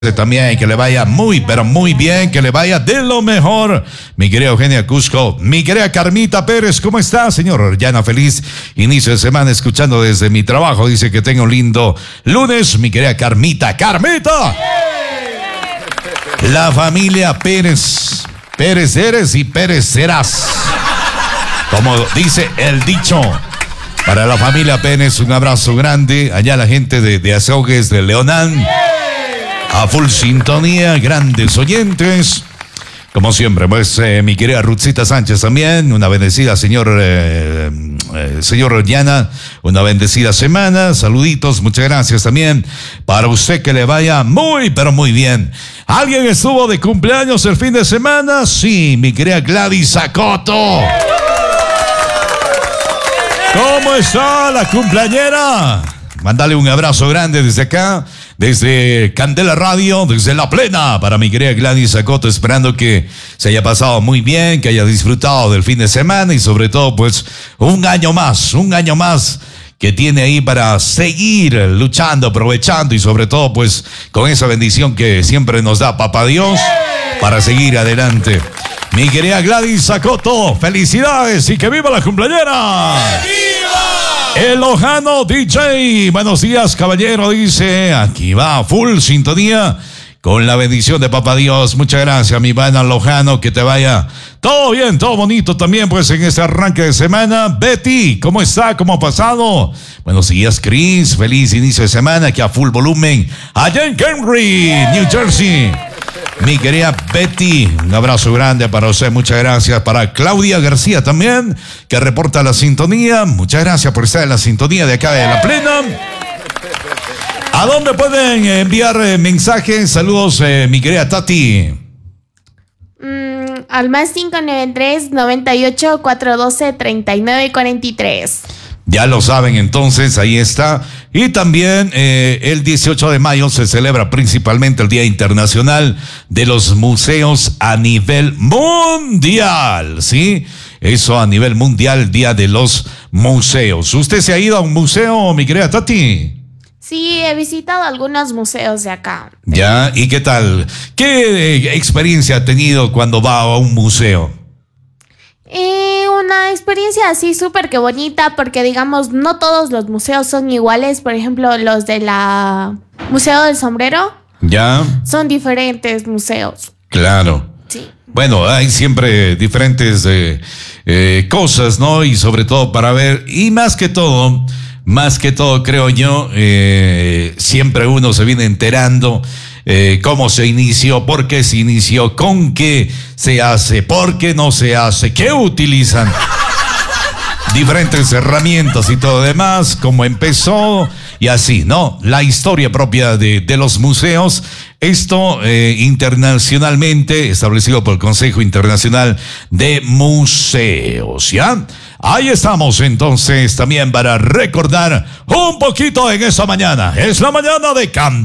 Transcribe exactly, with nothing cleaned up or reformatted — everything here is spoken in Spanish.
También que le vaya muy, pero muy bien, que le vaya de lo mejor. Mi querida Eugenia Cusco, mi querida Carmita Pérez, ¿cómo está, señor Orellana? Feliz inicio de semana escuchando desde mi trabajo. Dice que tenga un lindo lunes, mi querida Carmita. ¡Carmita! La familia Pérez. Pérez eres y Pérez serás. Como dice el dicho. Para la familia Pérez, un abrazo grande. Allá la gente de, de Azogues, de Leonán. A full sintonía, grandes oyentes. Como siempre, pues eh, mi querida Ruthcita Sánchez también, una bendecida señor, eh, eh, señor Orellana, una bendecida semana, saluditos, muchas gracias también. Para usted que le vaya muy, pero muy bien. ¿Alguien estuvo de cumpleaños el fin de semana? Sí, mi querida Gladys Acoto. ¿Cómo está la cumpleañera? Mándale un abrazo grande desde acá, desde Candela Radio, desde La Plena, para mi querida Gladys Acoto, esperando que se haya pasado muy bien, que haya disfrutado del fin de semana y sobre todo, pues, un año más, un año más que tiene ahí para seguir luchando, aprovechando y sobre todo, pues, con esa bendición que siempre nos da Papá Dios para seguir adelante. Mi querida Gladys Acoto, felicidades y que viva la cumpleañera. El Lojano D J, buenos días caballero, dice, aquí va, full sintonía, con la bendición de Papá Dios, muchas gracias mi pana Lojano, que te vaya todo bien, todo bonito también pues en este arranque de semana. Betty, ¿cómo está? ¿Cómo ha pasado? Buenos días Chris, feliz inicio de semana, que a full volumen, allá en Henry, New Jersey. Mi querida Betty, un abrazo grande para usted, muchas gracias. Para Claudia García también, que reporta la sintonía. Muchas gracias por estar en la sintonía de acá de La Plena. ¿A dónde pueden enviar eh, mensajes? Saludos, eh, mi querida Tati. Mm, al más cinco nueve tres, noventa y ocho, cuatrocientos doce, treinta y nueve cuarenta y tres. Ya lo saben, entonces, ahí está. Y también eh, el dieciocho de mayo se celebra principalmente el Día Internacional de los Museos a nivel mundial, ¿sí? Eso a nivel mundial, Día de los Museos. ¿Usted se ha ido a un museo, mi querida Tati? Sí, he visitado algunos museos de acá. Ya, ¿y qué tal? ¿Qué eh, experiencia ha tenido cuando va a un museo? Eh, una experiencia así súper que bonita, porque digamos, no todos los museos son iguales. Por ejemplo, los de la Museo del Sombrero. Ya. Son diferentes museos. Claro. Sí. Bueno, hay siempre diferentes eh, eh, cosas, ¿no? Y sobre todo para ver, y más que todo, más que todo creo yo, eh, siempre uno se viene enterando Eh, cómo se inició, por qué se inició, con qué se hace, por qué no se hace, qué utilizan, diferentes herramientas y todo demás, cómo empezó y así, ¿no? La historia propia de, de los museos. Esto eh, internacionalmente establecido por el Consejo Internacional de Museos, ¿ya? Ahí estamos entonces también para recordar un poquito en esta mañana. Es la mañana de Candela.